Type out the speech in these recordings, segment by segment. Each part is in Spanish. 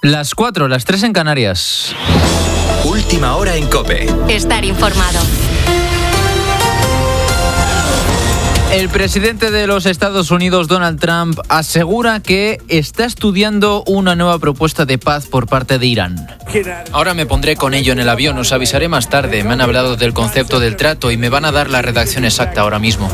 Las 4, las 3 en Canarias. Última hora en COPE. Estar informado. El presidente de los Estados Unidos, Donald Trump, asegura que está estudiando una nueva propuesta de paz por parte de Irán. Ahora me pondré con ello en el avión, os avisaré más tarde. Me han hablado del concepto del trato y me van a dar la redacción exacta ahora mismo.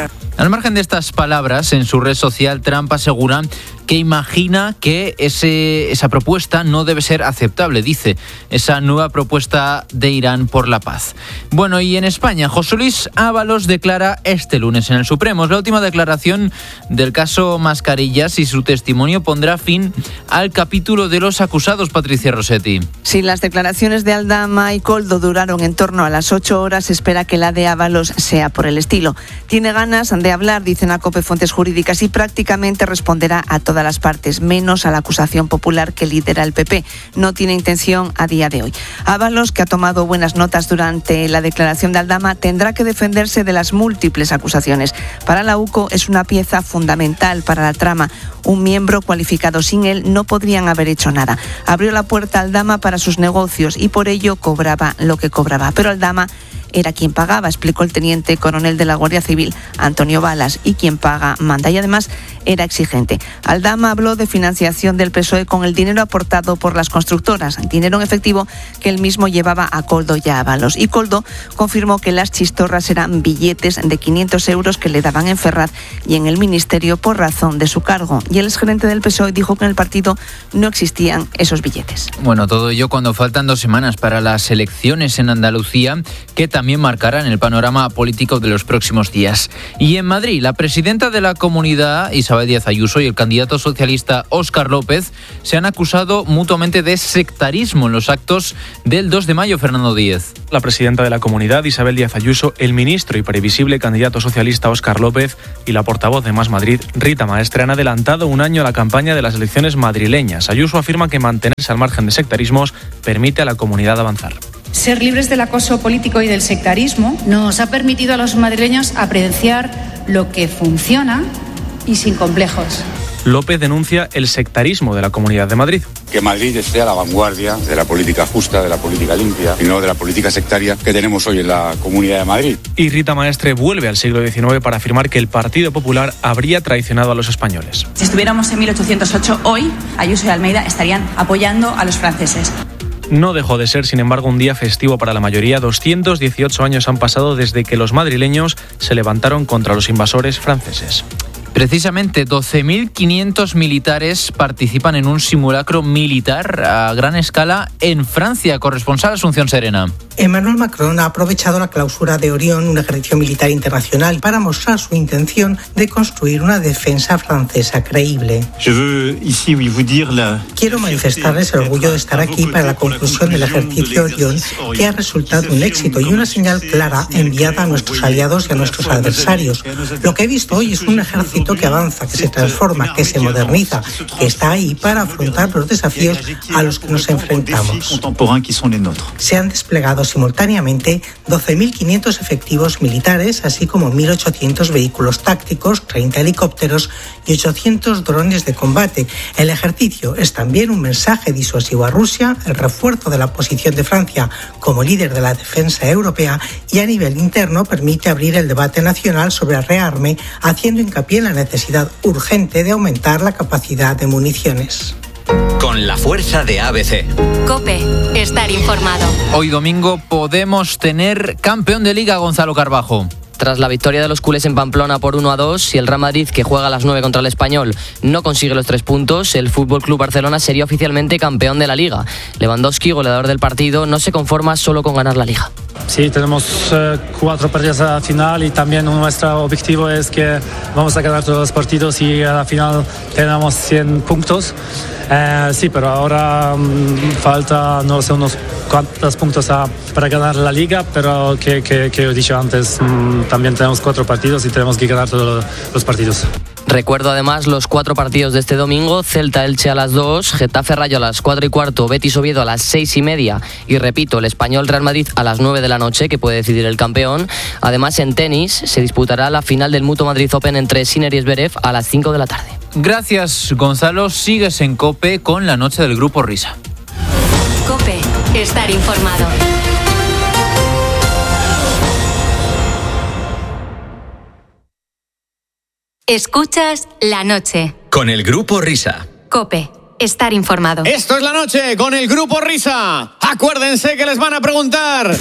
Al margen de estas palabras, en su red social, Trump asegura que imagina que esa propuesta no debe ser aceptable, dice, esa nueva propuesta de Irán por la paz. Bueno, y en España, José Luis Ábalos declara este lunes en el Supremo. Es la última declaración del caso Mascarillas y su testimonio pondrá fin al capítulo de los acusados, Patricia Rossetti. Si las declaraciones de Aldama y Koldo duraron en torno a las 8 horas, se espera que la de Ábalos sea por el estilo. Tiene ganas de hablar, dicen a COPE fuentes jurídicas, y prácticamente responderá a todas las partes, menos a la acusación popular que lidera el PP. No tiene intención a día de hoy. Ábalos, que ha tomado buenas notas durante la declaración de Aldama, tendrá que defenderse de las múltiples acusaciones. Para la UCO es una pieza fundamental para la trama. Un miembro cualificado, sin él no podrían haber hecho nada. Abrió la puerta a Aldama para sus negocios y por ello cobraba lo que cobraba. Pero Aldama era quien pagaba, explicó el teniente coronel de la Guardia Civil, Antonio Balas, y quien paga manda, y además era exigente. Aldama habló de financiación del PSOE con el dinero aportado por las constructoras, dinero en efectivo que él mismo llevaba a Koldo y a Ábalos. Y Koldo confirmó que las chistorras eran billetes de 500 euros que le daban en Ferraz y en el ministerio por razón de su cargo. Y el exgerente del PSOE dijo que en el partido no existían esos billetes. Bueno, todo ello cuando faltan 2 semanas para las elecciones en Andalucía, que también marcarán el panorama político de los próximos días. Y en Madrid, la presidenta de la Comunidad, Isabel Díaz Ayuso, y el candidato socialista Óscar López se han acusado mutuamente de sectarismo en los actos del 2 de mayo, Fernando Díez. La presidenta de la Comunidad, Isabel Díaz Ayuso, el ministro y previsible candidato socialista Óscar López y la portavoz de Más Madrid, Rita Maestre, han adelantado un año a la campaña de las elecciones madrileñas. Ayuso afirma que mantenerse al margen de sectarismos permite a la comunidad avanzar. Ser libres del acoso político y del sectarismo nos ha permitido a los madrileños apreciar lo que funciona y sin complejos. López denuncia el sectarismo de la Comunidad de Madrid. Que Madrid esté a la vanguardia de la política justa, de la política limpia y no de la política sectaria que tenemos hoy en la Comunidad de Madrid. Y Rita Maestre vuelve al siglo XIX para afirmar que el Partido Popular habría traicionado a los españoles. Si estuviéramos en 1808, hoy Ayuso y Almeida estarían apoyando a los franceses. No dejó de ser, sin embargo, un día festivo para la mayoría. 218 años han pasado desde que los madrileños se levantaron contra los invasores franceses. Precisamente 12.500 militares participan en un simulacro militar a gran escala en Francia. Corresponsal Asunción Serena. Emmanuel Macron ha aprovechado la clausura de Orión, un ejercicio militar internacional, para mostrar su intención de construir una defensa francesa creíble. Quiero manifestarles el orgullo de estar aquí para la conclusión del ejercicio Orión, que ha resultado un éxito y una señal clara enviada a nuestros aliados y a nuestros adversarios. Lo que he visto hoy es un ejército que avanza, que se transforma, que se moderniza, que está ahí para afrontar los desafíos a los que nos enfrentamos. Se han desplegado simultáneamente 12.500 efectivos militares, así como 1.800 vehículos tácticos, 30 helicópteros y 800 drones de combate. El ejercicio es también un mensaje disuasivo a Rusia, el refuerzo de la posición de Francia como líder de la defensa europea, y a nivel interno permite abrir el debate nacional sobre el rearme, haciendo hincapié en la necesidad urgente de aumentar la capacidad de municiones. Con la fuerza de ABC. COPE, estar informado. Hoy domingo podemos tener campeón de Liga, Gonzalo Carbajo. Tras la victoria de los culés en Pamplona por 1-2, si el Real Madrid, que juega a las 9 contra el Español, no consigue los 3 puntos, el FC Barcelona sería oficialmente campeón de la Liga. Lewandowski, goleador del partido, no se conforma solo con ganar la Liga. Sí, tenemos 4 partidos a la final y también nuestro objetivo es que vamos a ganar todos los partidos y a la final tenemos 100 puntos. Sí, pero ahora falta, no sé, unos cuantos puntos para ganar la Liga, pero que he dicho antes, también tenemos 4 partidos y tenemos que ganar todos los partidos. Recuerdo además los 4 partidos de este domingo: Celta-Elche a las 2, Getafe-Rayo a las 4:15, Betis-Oviedo a las 6:30 y repito, el Español-Real Madrid a las 9 de la noche, que puede decidir el campeón. Además, en tenis se disputará la final del Mutua Madrid Open entre Sinner y Zverev a las 5 de la tarde. Gracias, Gonzalo. Sigues en COPE con la noche del Grupo Risa. COPE, estar informado. Escuchas La Noche. Con el Grupo Risa. COPE, estar informado. Esto es La Noche con el Grupo Risa. Acuérdense que les van a preguntar...